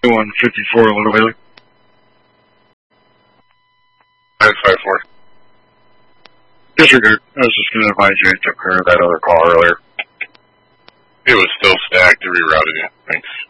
154 Little Bailey. 954. Disregard. I was just going to advise you I took care of that other call earlier. It was still stacked. It rerouted you. Thanks.